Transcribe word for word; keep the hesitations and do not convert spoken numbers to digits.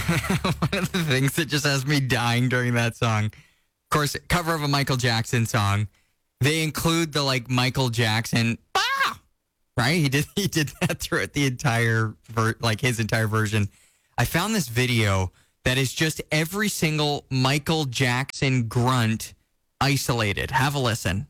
one of the things that just has me dying during that song, of course, cover of a Michael Jackson song. They include the like Michael Jackson, ah! right? He did he did that throughout the entire ver- like his entire version. I found this video that is just every single Michael Jackson grunt isolated. Have a listen.